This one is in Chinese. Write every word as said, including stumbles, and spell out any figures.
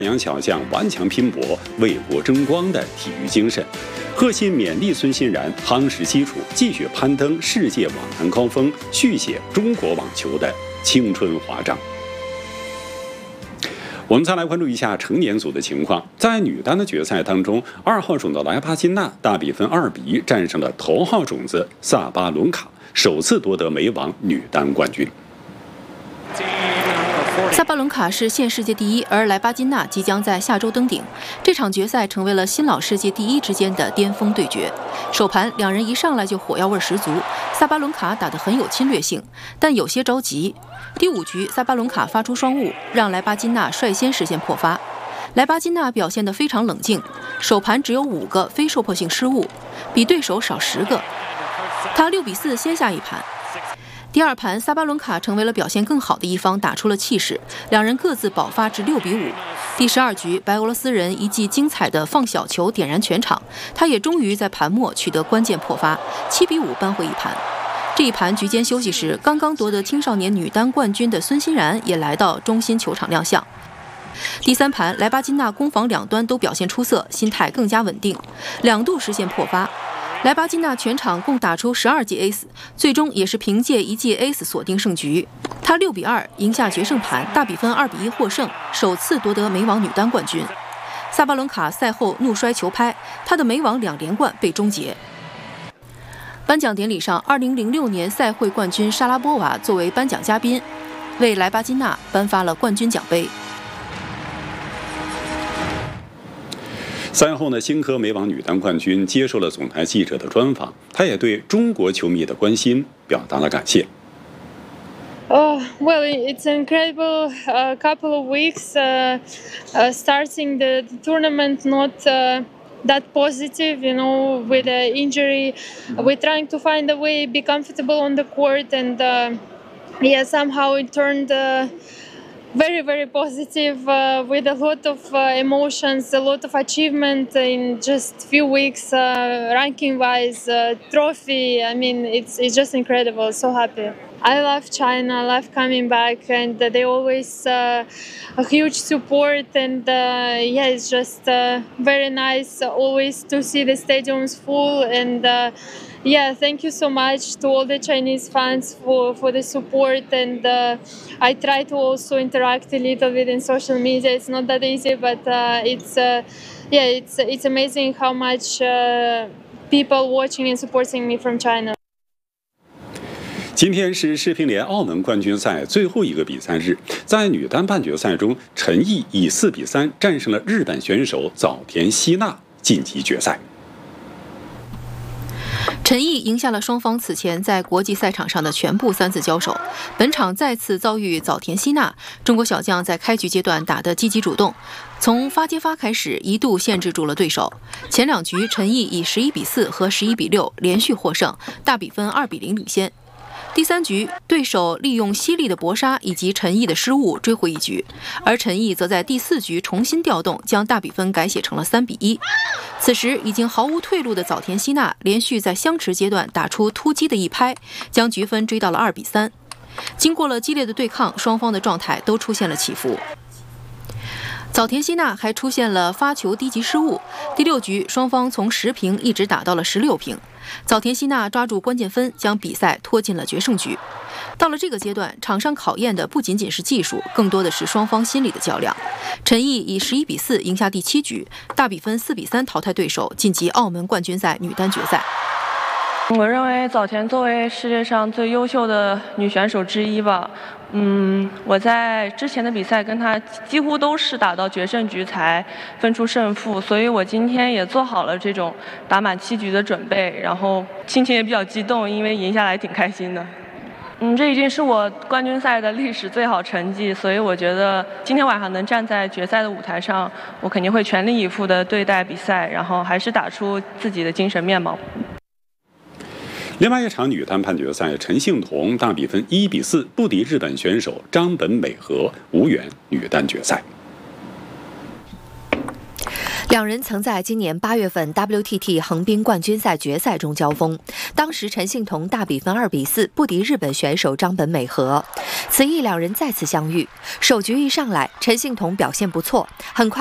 扬巧匠顽强拼搏、为国争光的体育精神，贺信勉励孙欣然夯实基础，继续攀登世界网坛高峰，续写中国网球的青春华章。我们再来关注一下成年组的情况，在女单的决赛当中，二号种的莱巴金娜大比分二比一战胜了头号种子萨巴伦卡，首次夺得美网女单冠军。 萨巴伦卡是现世界第一，而莱巴金娜即将在下周登顶。这场决赛成为了新老世界第一之间的巅峰对决。首盘两人一上来就火药味十足，萨巴伦卡打得很有侵略性，但有些着急。第五局，萨巴伦卡发出双误，让莱巴金娜率先实现破发。莱巴金娜表现得非常冷静，首盘只有五个非受迫性失误，比对手少十个。她六比四先下一盘。第二盘，萨巴伦卡成为了表现更好的一方，打出了气势，两人各自爆发至六比五。第十二局，白俄罗斯人一记精彩的放小球点燃全场，他也终于在盘末取得关键破发，七比五扳回一盘。这一盘局间休息时，刚刚夺得青少年女单冠军的孙欣然也来到中心球场亮相。第三盘，莱巴金娜攻防两端都表现出色，心态更加稳定，两度实现破发。莱巴金娜全场共打出十二记 ace， 最终也是凭借一记 ace 锁定胜局。她六比二赢下决胜盘，大比分二比一获胜，首次夺得美网女单冠军。萨巴伦卡赛后怒摔球拍，她的美网两连冠被终结。颁奖典礼上，二零零六年赛会冠军莎拉波娃作为颁奖嘉宾，为莱巴金娜颁发了冠军奖杯。 赛后呢，星科美网女单冠军接受了总台记者的专访，她也对中国球迷的关心表达了感谢。 Oh, well, it's an incredible uh, couple of weeks. Uh, uh, starting the, the tournament not uh, that positive, you know, with an injury. We're trying to find a way, be comfortable on the court, and uh, yeah, somehow it turned. Uh, Very, very positive uh, with a lot of uh, emotions, a lot of achievement in just few weeks, uh, ranking-wise, uh, trophy. I mean, it's it's just incredible. So happy. I love China. I love coming back, and they always uh, a huge support. And uh, yeah, it's just uh, very nice always to see the stadiums full. And uh, yeah, thank you so much to all the Chinese fans for, for the support. And uh, I try to also interact a little bit in social media. It's not that easy, but uh, it's uh, yeah, it's it's amazing how much uh, people watching and supporting me from China. 今天是世乒联澳门冠军赛最后一个比赛日，在女单半决赛中，陈毅以四比三战胜了日本选手早田希娜，晋级决赛。 陈毅赢下了双方此前在国际赛场上的全部三次交手，本场再次遭遇早田希娜。中国小将在开局阶段打得积极主动，从发接发开始一度限制住了对手。前两局陈毅以十一比四和十一比六连续获胜，大比分二比零领先。第三局，对手利用犀利的搏杀以及陈毅的失误追回一局，而陈毅则在第四局重新调动，将大比分改写成了三比一。此时已经毫无退路的早田希娜连续在相持阶段打出突击的一拍，将局分追到了二比三。经过了激烈的对抗，双方的状态都出现了起伏。早田希娜还出现了发球低级失误，第六局双方从十平一直打到了十六平。早田希娜抓住关键分，将比赛拖进了决胜局。到了这个阶段，场上考验的不仅仅是技术，更多的是双方心理的较量。陈毅以十一比四赢下第七局，大比分四比三淘汰对手，晋级澳门冠军赛女单决赛。 我认为早田作为世界上最优秀的女选手之一吧，嗯，我在之前的比赛跟她几乎都是打到决胜局才分出胜负，所以我今天也做好了这种打满七局的准备，然后心情也比较激动，因为赢下来挺开心的。嗯，这已经是我冠军赛的历史最好成绩，所以我觉得今天晚上能站在决赛的舞台上，我肯定会全力以赴地对待比赛，然后还是打出自己的精神面貌。 另外一场女单半决赛，陈幸同大比分一比四不敌日本选手张本美和，无缘女单决赛。 两人曾在今年八月份 W T T 横滨冠军赛决赛中交锋，当时陈幸同大比分二比四不敌日本选手张本美和。此役两人再次相遇，首局一上来，陈幸同表现不错，很快